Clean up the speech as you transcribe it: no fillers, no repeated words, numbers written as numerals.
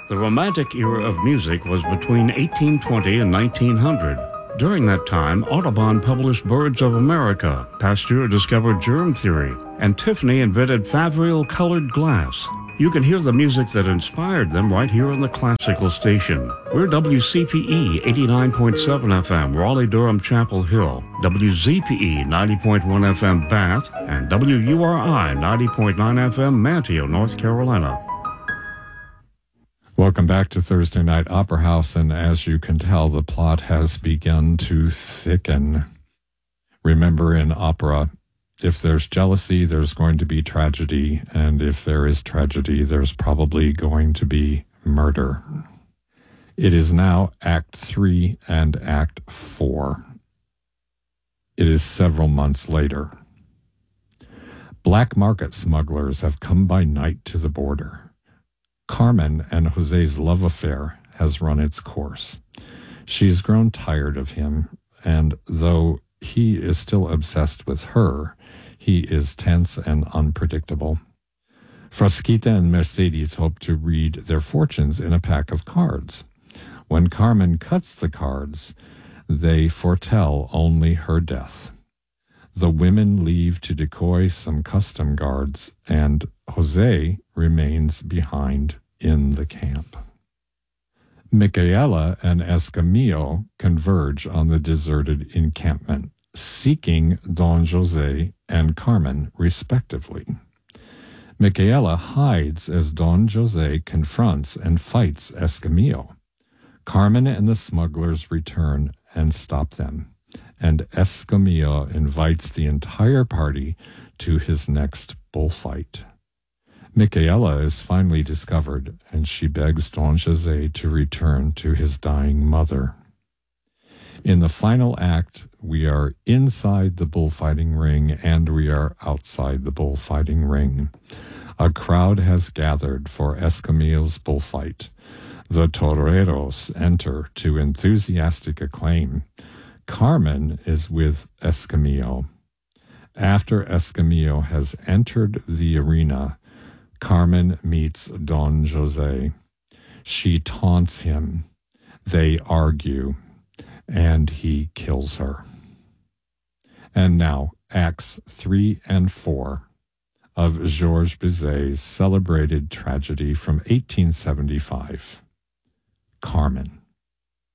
The Romantic era of music was between 1820 and 1900. During that time, Audubon published Birds of America, Pasteur discovered germ theory, and Tiffany invented Favreal colored glass. You can hear the music that inspired them right here on the Classical Station. We're WCPE 89.7 FM, Raleigh-Durham Chapel Hill, WZPE 90.1 FM Bath, and WURI 90.9 FM Manteo, North Carolina. Welcome back to Thursday Night Opera House, and as you can tell, the plot has begun to thicken. Remember, in opera, if there's jealousy, there's going to be tragedy, and if there is tragedy, there's probably going to be murder. It is now Act 3 and Act 4. It is several months later. Black market smugglers have come by night to the border. Carmen and Jose's love affair has run its course. She's grown tired of him, and though he is still obsessed with her, he is tense and unpredictable. Frasquita and Mercedes hope to read their fortunes in a pack of cards. When Carmen cuts the cards, they foretell only her death. The women leave to decoy some custom guards, and Jose remains behind in the camp. Micaela and Escamillo converge on the deserted encampment, seeking Don Jose and Carmen, respectively. Micaela hides as Don Jose confronts and fights Escamillo. Carmen and the smugglers return and stop them, and Escamillo invites the entire party to his next bullfight. Micaela is finally discovered, and she begs Don Jose to return to his dying mother. In the final act, we are inside the bullfighting ring, and we are outside the bullfighting ring. A crowd has gathered for Escamillo's bullfight. The toreros enter to enthusiastic acclaim. Carmen is with Escamillo. After Escamillo has entered the arena, Carmen meets Don Jose. She taunts him. They argue, and he kills her. And now, Acts 3 and 4 of Georges Bizet's celebrated tragedy from 1875, Carmen.